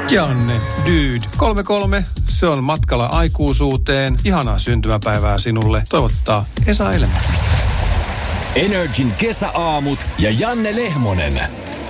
Janne, dude. 33, se on matkalla aikuisuuteen. Ihanaa syntymäpäivää sinulle. Toivottaa Esa Elma. Energin kesäaamut ja Janne Lehmonen.